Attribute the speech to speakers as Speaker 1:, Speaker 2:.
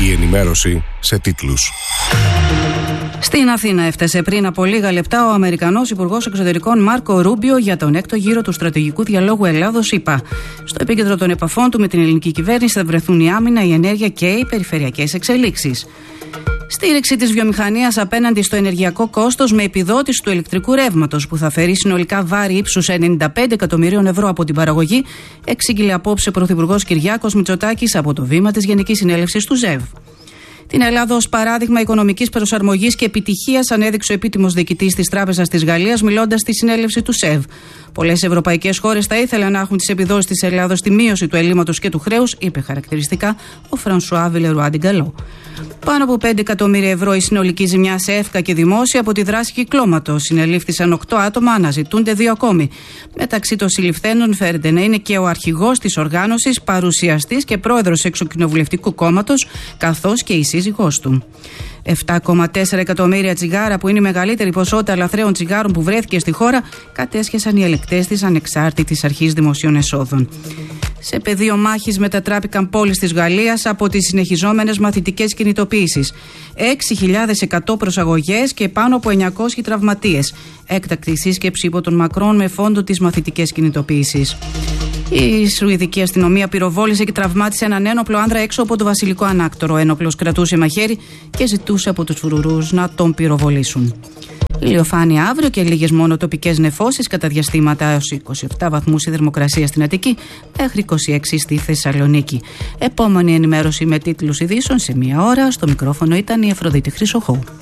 Speaker 1: Η ενημέρωση σε τίτλους.
Speaker 2: Στην Αθήνα έφτασε πριν από λίγα λεπτά ο Αμερικανός Υπουργός Εξωτερικών Μάρκο Ρούμπιο για τον έκτο γύρο του στρατηγικού διαλόγου Ελλάδος-ΗΠΑ. Στο επίκεντρο των επαφών του με την ελληνική κυβέρνηση θα βρεθούν η άμυνα, η ενέργεια και οι περιφερειακές εξελίξεις. Στήριξη της βιομηχανίας απέναντι στο ενεργειακό κόστος με επιδότηση του ηλεκτρικού ρεύματος που θα φέρει συνολικά βάρη ύψους 95 εκατομμυρίων ευρώ από την παραγωγή, εξήγηλε απόψε ο Πρωθυπουργός Κυριάκος Μητσοτάκης από το βήμα της Γενικής Συνέλευσης του ΖΕΒ. Την Ελλάδα ως παράδειγμα οικονομικής προσαρμογής και επιτυχίας ανέδειξε ο επίτιμος διοικητής της Τράπεζας της Γαλλίας μιλώντας στη συνέλευση του ΣΕΒ. Πολλές ευρωπαϊκές χώρες θα ήθελαν να έχουν τις επιδόσεις της Ελλάδος στη μείωση του ελλείμματος και του χρέους, είπε χαρακτηριστικά ο Φρανσουά Βιλερουά Ντιγκαλό. Πάνω από 5 εκατομμύρια ευρώ η συνολική ζημιά σε ΕΦΚΑ και δημόσια από τη δράση κυκλώματος. Συνελήφθησαν 8 άτομα, αναζητούνται 2 ακόμη. Μεταξύ των συλληφθέντων φέρεται να είναι και ο αρχηγός της οργάνωσης, παρουσιαστής και πρόεδρος εξοκοινοβουλευτικού κόμματος, καθώς και η σύζυγός του. 7,4 εκατομμύρια τσιγάρα, που είναι η μεγαλύτερη ποσότητα λαθρέων τσιγάρων που βρέθηκε στη χώρα, κατέσχεσαν οι ελεκτές της Ανεξάρτητης Αρχής Δημοσίων Εσόδων. Σε πεδίο μάχης μετατράπηκαν πόλεις της Γαλλίας από τις συνεχιζόμενες μαθητικές κινητοποίησεις. 6.100 προσαγωγές και πάνω από 900 τραυματίες. Έκτακτη σύσκεψη υπό τον Μακρόν με φόντο τις μαθητικές κινητοποίησεις. Η Σουηδική αστυνομία πυροβόλησε και τραυμάτισε έναν ένοπλο άνδρα έξω από το Βασιλικό Ανάκτορο. Ο ένοπλος κρατούσε μαχαίρι και ζητούσε από τους φρουρούς να τον πυροβολήσουν. Ηλιοφάνεια αύριο και λίγες μόνο τοπικές νεφώσεις κατά διαστήματα έως 27 βαθμούς η θερμοκρασία στην Αττική μέχρι 26 στη Θεσσαλονίκη. Επόμενη ενημέρωση με τίτλους ειδήσεων σε 1 ώρα. Στο μικρόφωνο ήταν η Αφροδίτη Χρυσοχώου.